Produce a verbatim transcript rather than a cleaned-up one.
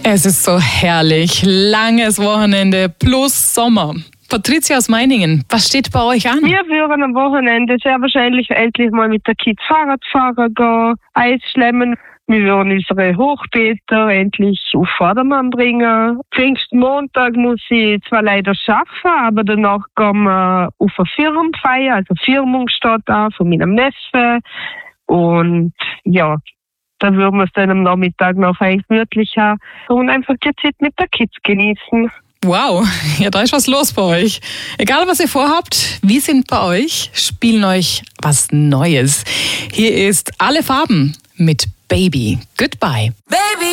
Es ist so herrlich. Langes Wochenende plus Sommer. Patricia aus Meiningen, was steht bei euch an? Wir würden am Wochenende sehr wahrscheinlich endlich mal mit der Kids Fahrrad fahren gehen, Eis schlemmen. Wir würden unsere Hochbeete endlich auf Vordermann bringen. Pfingstmontag muss ich zwar leider arbeiten, aber danach gehen wir auf eine Firmenfeier, also Firmung steht da von meinem Neffe. Und ja, da würden wir es dann am Nachmittag noch ein gemütlicher und einfach die Zeit mit der Kids genießen. Wow, ja, da ist was los bei euch. Egal, was ihr vorhabt, wir sind bei euch, spielen euch was Neues. Hier ist Alle Farben mit Baby. Goodbye. Baby.